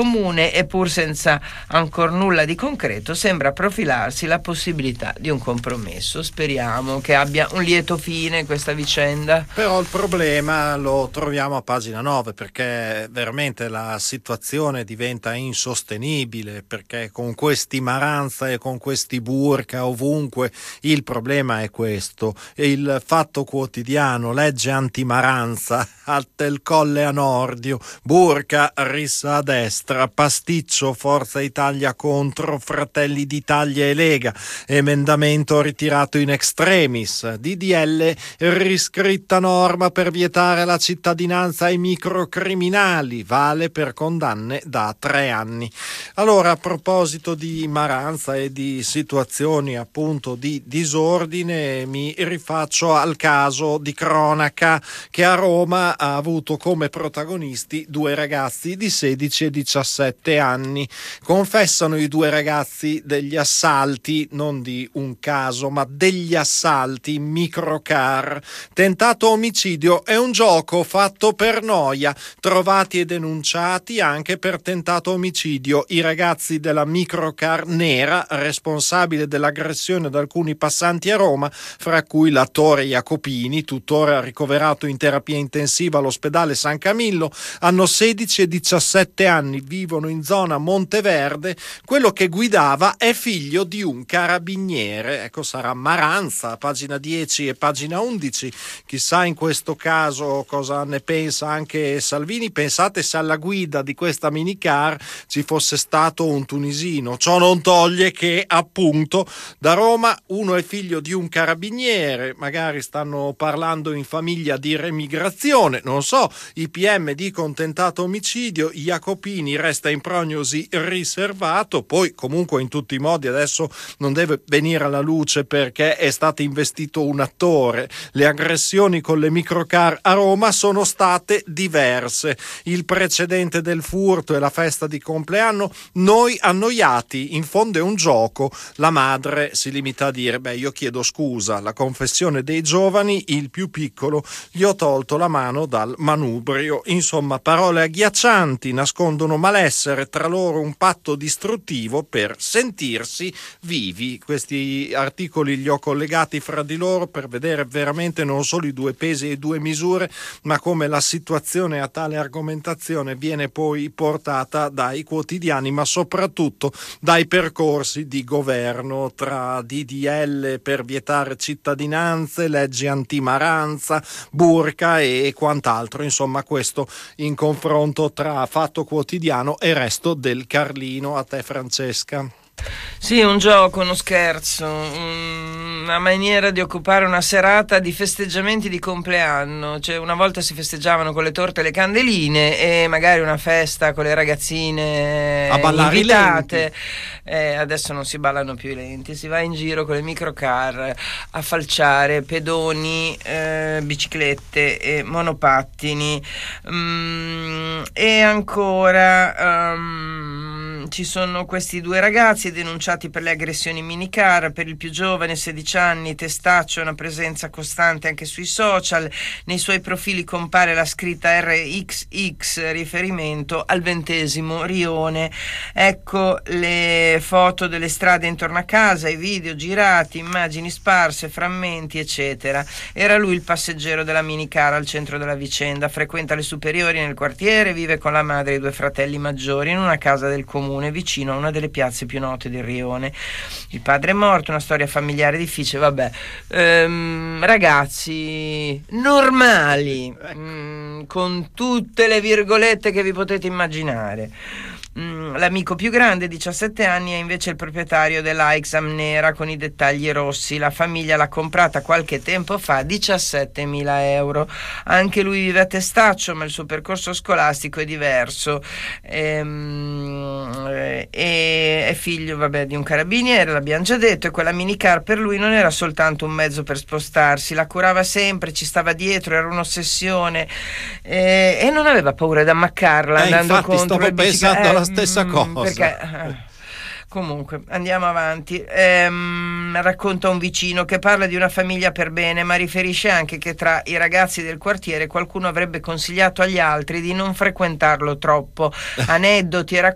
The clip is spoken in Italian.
comune, e pur senza ancor nulla di concreto sembra profilarsi la possibilità di un compromesso. Speriamo che abbia un lieto fine questa vicenda. Però il problema lo troviamo a pagina 9, perché veramente la situazione diventa insostenibile, perché con questi Maranza e con questi burka ovunque il problema è questo. Il Fatto Quotidiano, legge anti-Maranza, del Colle a Nordio, burka rissa a destra, pasticcio Forza Italia contro Fratelli d'Italia e Lega, emendamento ritirato in extremis, DDL riscritta norma per vietare la cittadinanza ai microcriminali, vale per condanne da 3 anni. Allora, a proposito di Maranza e di situazioni appunto di disordine, mi rifaccio al caso di cronaca che a Roma ha avuto come protagonisti 2 ragazzi di 16 e 17 anni. Confessano i 2 ragazzi degli assalti, non di un caso, ma degli assalti in microcar. Tentato omicidio è un gioco fatto per noia, trovati e denunciati anche per tentato omicidio i ragazzi della microcar nera, responsabile dell'aggressione ad alcuni passanti a Roma, fra cui l'attore Jacopini, tuttora ricoverato in terapia intensiva all'ospedale San Camillo. Hanno 16 e 17 anni, vivono in zona Monteverde. Quello che guidava è figlio di un carabiniere. Ecco, sarà Maranza, pagina 10 e pagina 11. Chissà in questo caso cosa ne pensa anche Salvini. Pensate se alla guida di questa minicar ci fosse stato un tunisino. Ciò non toglie che appunto da Roma uno è figlio di un carabiniere, magari stanno parlando in famiglia di remigrazione, non so, i PM dicono tentato omicidio, Jacopini resta in prognosi riservato, poi comunque in tutti i modi adesso non deve venire alla luce perché è stato investito un attore. Le aggressioni con le microcar a Roma sono state diverse. Il precedente del furto e la festa di compleanno, noi annoiati, in fondo è un gioco. La madre si limita a dire: beh, io chiedo scusa, la confessione dei giovani, il più piccolo gli ho tolto la mano dal manubrio. Insomma, parole agghiaccianti, nascondono malessere, tra loro un patto distruttivo per sentirsi vivi. Questi articoli li ho collegati fra di loro per vedere veramente non solo i 2 pesi e 2 misure, ma come la situazione a tale argomentazione viene poi portata dai quotidiani, ma soprattutto dai percorsi di governo, tra DDL per vietare cittadinanze, leggi anti-Maranza, burka e quant'altro. Insomma, questo in confronto tra Fatto Quotidiano e Resto del Carlino. A te, Francesca. Sì, un gioco, uno scherzo, una maniera di occupare una serata di festeggiamenti di compleanno. Cioè, una volta si festeggiavano con le torte e le candeline, e magari una festa con le ragazzine a ballare invitate. Adesso non si ballano più i lenti, si va in giro con le microcar a falciare pedoni, biciclette e monopattini. E ancora ci sono questi 2 ragazzi denunciati per le aggressioni in minicar. Per il più giovane, 16 anni, Testaccio, una presenza costante anche sui social. Nei suoi profili compare la scritta RXX, riferimento al 20° rione. Ecco le foto delle strade intorno a casa, i video girati, immagini sparse, frammenti eccetera. Era lui il passeggero della minicar al centro della vicenda. Frequenta le superiori nel quartiere, vive con la madre e i 2 fratelli maggiori in una casa del comune vicino a una delle piazze più note del rione. Il padre è morto, una storia familiare difficile. Vabbè, ragazzi normali, con tutte le virgolette che vi potete immaginare. L'amico più grande, 17 anni, è invece il proprietario della Exam nera con i dettagli rossi. La famiglia l'ha comprata qualche tempo fa, 17.000 euro. Anche lui vive a Testaccio, ma il suo percorso scolastico è diverso. È figlio, di un carabiniere, l'abbiamo già detto, e quella minicar per lui non era soltanto un mezzo per spostarsi, la curava sempre, ci stava dietro, era un'ossessione, e non aveva paura di ammaccarla andando infatti contro stavo pensando la stessa cosa. Perché comunque andiamo avanti. Racconta un vicino che parla di una famiglia per bene, ma riferisce anche che tra i ragazzi del quartiere qualcuno avrebbe consigliato agli altri di non frequentarlo troppo. Aneddoti e